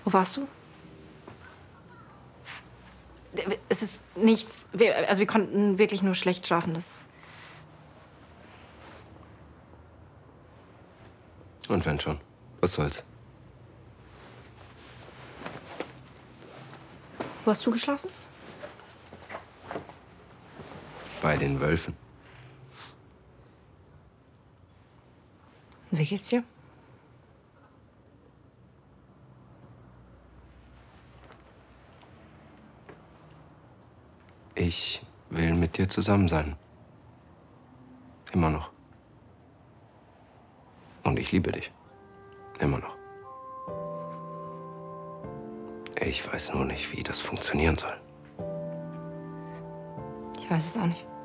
Wo warst du? Es ist nichts. Wir konnten wirklich nur schlecht schlafen. Und wenn schon, was soll's? Wo hast du geschlafen? Bei den Wölfen. Wie geht's dir? Ich will mit dir zusammen sein. Immer noch. Und ich liebe dich. Immer noch. Ich weiß nur nicht, wie das funktionieren soll. Ich weiß es auch nicht.